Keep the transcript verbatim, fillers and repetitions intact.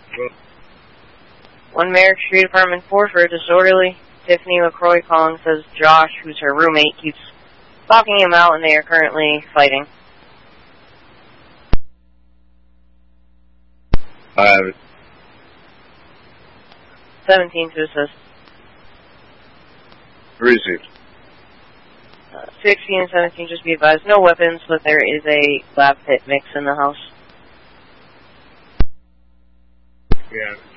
One Merrick Street, apartment four for a disorderly. Tiffany LaCroix calling says Josh, who's her roommate, keeps stalking him out and they are currently fighting. I have it. seventeen to assist. Received. Uh, sixteen and seventeen, just be advised, no weapons, but there is a lab pit mix in the house. Yeah.